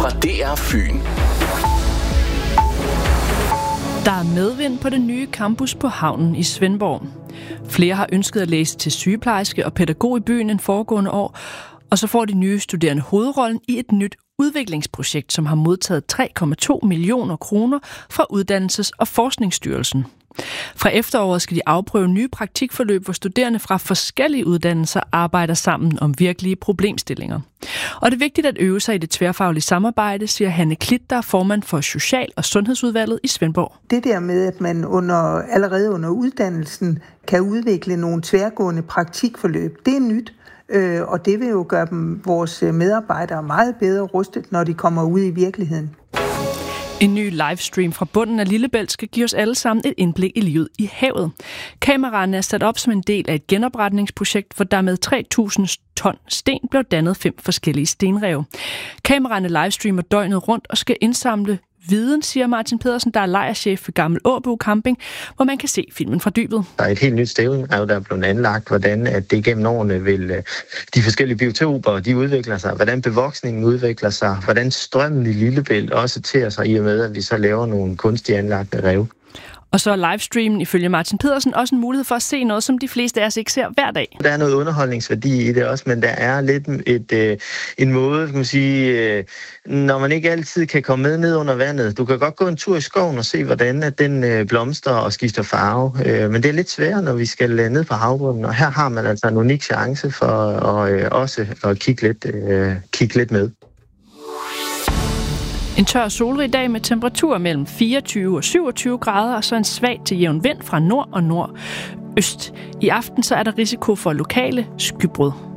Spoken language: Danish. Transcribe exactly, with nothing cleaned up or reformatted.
fra D R Fyn. Der er medvind på den nye campus på havnen i Svendborg. Flere har ønsket at læse til sygeplejerske og pædagog i byen end foregående år, og så får de nye studerende hovedrollen i et nyt udviklingsprojekt, som har modtaget tre komma to millioner kroner fra Uddannelses- og Forskningsstyrelsen. Fra efteråret skal de afprøve nye praktikforløb, hvor studerende fra forskellige uddannelser arbejder sammen om virkelige problemstillinger. Og det er vigtigt at øve sig i det tværfaglige samarbejde, siger Hanne Klit, der er formand for Social- og Sundhedsudvalget i Svendborg. Det der med, at man under, allerede under uddannelsen kan udvikle nogle tværgående praktikforløb, det er nyt. Og det vil jo gøre dem, vores medarbejdere meget bedre rustet, når de kommer ud i virkeligheden. En ny livestream fra bunden af Lillebælt skal give os alle sammen et indblik i livet i havet. Kameraerne er sat op som en del af et genopretningsprojekt, hvor der med tre tusind ton sten blev dannet fem forskellige stenrev. Kameraerne livestreamer døgnet rundt og skal indsamle viden, siger Martin Pedersen, der er lejrchef ved Gammel Åbo Camping, hvor man kan se filmen fra dybet. Der er et helt nyt stævning, der er blevet anlagt, hvordan at det gennem årene vil de forskellige biotoper, de udvikler sig, hvordan bevoksningen udvikler sig, hvordan strømmen i Lillebælt også ter sig i og med, at vi så laver nogle kunstigt anlagte rev. Og så er livestreamen ifølge Martin Pedersen også en mulighed for at se noget, som de fleste af os ikke ser hver dag. Der er noget underholdningsværdi i det også, men der er lidt et, et, en måde, kan man sige, når man ikke altid kan komme med ned under vandet. Du kan godt gå en tur i skoven og se, hvordan at den blomstrer og skifter farve, men det er lidt sværere, når vi skal ned på havbunden, og her har man altså en unik chance for at, også at kigge lidt, kigge lidt med. En tør solrig dag med temperaturer mellem fireogtyve og syvogtyve grader, og så en svag til jævn vind fra nord og nordøst. I aften så er der risiko for lokale skybrud.